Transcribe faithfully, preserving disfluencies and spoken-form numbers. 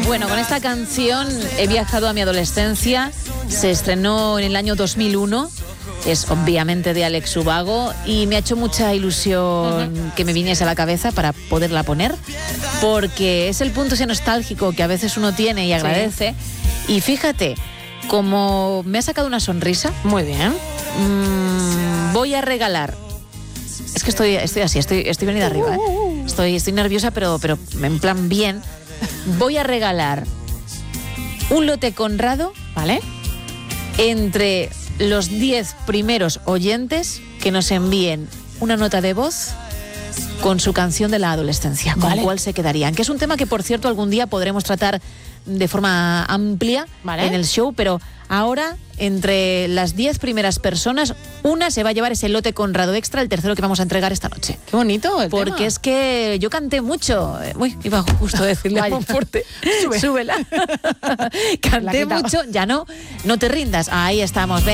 Bueno, con esta canción he viajado a mi adolescencia. Se estrenó en el año dos mil uno. Es obviamente de Alex Ubago y me ha hecho mucha ilusión uh-huh. que me viniese a la cabeza para poderla poner, porque es el punto ese nostálgico que a veces uno tiene y agradece. Sí. Y fíjate, como me ha sacado una sonrisa. Muy bien. Mmm, voy a regalar. Es que estoy, estoy así, estoy, estoy venida arriba. ¿eh? Estoy, estoy nerviosa, pero, pero en plan bien. Voy a regalar un lote Conrado, ¿vale? Entre los diez primeros oyentes que nos envíen una nota de voz con su canción de la adolescencia. ¿Con vale. cuál se quedarían? Que es un tema que, por cierto, algún día podremos tratar de forma amplia ¿Vale? en el show, pero ahora, entre las diez primeras personas, una se va a llevar ese lote Conrado Extra, el tercero que vamos a entregar esta noche. Qué bonito el Porque tema. es que yo canté mucho. Uy, iba justo a decirle a Monforte, Sube. súbela. Canté mucho, ya no, no te rindas. Ahí estamos.